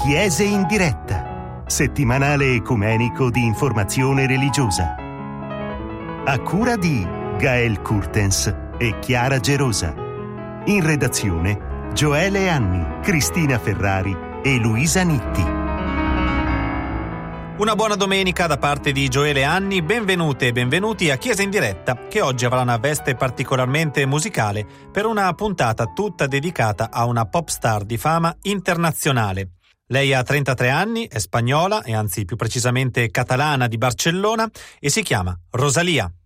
Chiese in diretta, settimanale ecumenico di informazione religiosa. A cura di Gael Kurtens e Chiara Gerosa. In redazione Gioele Anni, Cristina Ferrari e Luisa Nitti. Una buona domenica da parte di Gioele Anni, benvenute e benvenuti a Chiesa in diretta, che oggi avrà una veste particolarmente musicale per una puntata tutta dedicata a una pop star di fama internazionale. Lei ha 33 anni, è spagnola e anzi più precisamente catalana di Barcellona e si chiama Rosalía.